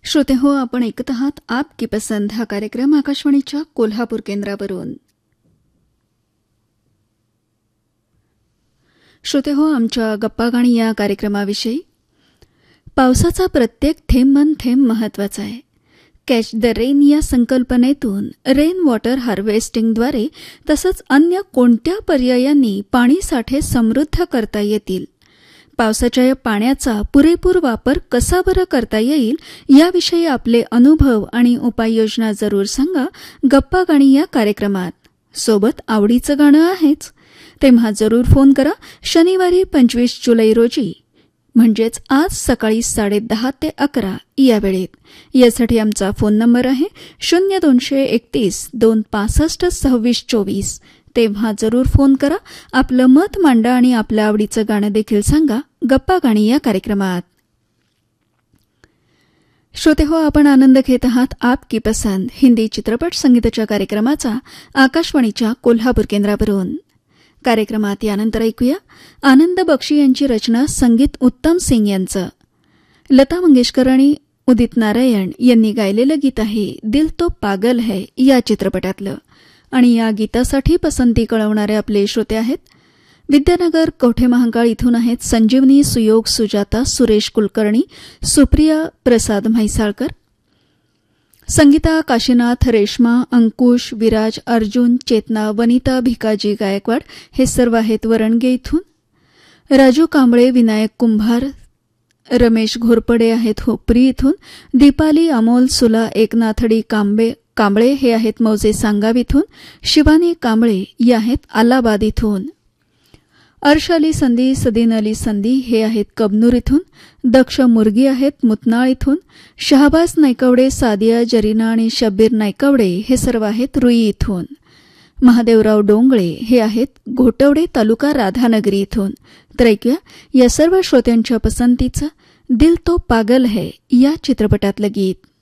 श्रोते हो, आपण ऐकत आहात आपकी पसंद हा कार्यक्रम आकाशवाणीच्या कोल्हापूर केंद्रावरून. श्रोते हो, आमच्या गप्पा गाणी या कार्यक्रमाविषयी. पावसाचा प्रत्येक थेंब मन थेंब महत्वाचा आहे. कॅच द रेन या संकल्पनेतून रेन वॉटर हार्वेस्टिंगद्वारे तसंच अन्य कोणत्या पर्यायांनी पाणी साठे समृद्ध करता येतील, पावसाच्या या पाण्याचा पुरेपूर वापर कसा बरं करता येईल याविषयी आपले अनुभव आणि उपाययोजना जरूर सांगा गप्पा गाणी या कार्यक्रमात. सोबत आवडीचं गाणं आहेच, तेव्हा जरूर फोन करा शनिवारी 25 जुलै रोजी, म्हणजेच आज सकाळी 10:30 ते 11 या वेळेत. यासाठी आमचा फोन नंबर आहे 0231 265 2624. तेव्हा जरूर फोन करा, आपलं मत मांडा आणि आपलं आवडीचं गाणं देखील सांगा गप्पा गाणी या कार्यक्रमात. श्रोते हो, आपण आनंद घेत आहात आपकी पसंद हिंदी चित्रपट संगीताच्या कार्यक्रमाचा आकाशवाणीच्या कोल्हापूर केंद्रावरून. कार्यक्रमात यानंतर ऐकूया आनंद बक्षी यांची रचना, संगीत उत्तम सिंग यांचं. लता मंगेशकर आणि उदित नारायण यांनी गायलेलं गीत आहे दिल तो पागल है या चित्रपटातलं. आणि या गीतासाठी पसंती कळवणारे आपले श्रोते आहेत विद्यानगर कवठे महांकाळ इथून आहेत संजीवनी, सुयोग, सुजाता, सुरेश कुलकर्णी, सुप्रिया प्रसाद म्हैसाळकर, संगीता काशीनाथ, रेश्मा, अंकुश, विराज, अर्जुन, चेतना, वनिता भिकाजी गायकवाड हे सर्व आहेत वरणगे इथून. राजू कांबळे, विनायक कुंभार, रमेश घोरपडे आहेत हुपरी इथून. दीपाली, अमोल, सुला, एकनाथडी कांबळे हे आहेत मौजे सांगाव इथून. शिवानी कांबळे या आहेत अलाहाबाद इथून. अर्श अली संधी, सदीन अली संधी हे आहेत कबनूर इथून. दक्ष मुर्गी आहेत मुतनाळ इथून. शहाबाज नायकवडे, सादिया, जरीना आणि शब्बीर नायकवडे हे सर्व आहेत रुई इथून. महादेवराव डोंगळे हे आहेत घोटवडे तालुका राधानगरी इथून. तर ऐकूया या सर्व श्रोत्यांच्या पसंतीचं दिल तो पागल है या चित्रपटातलं गीत.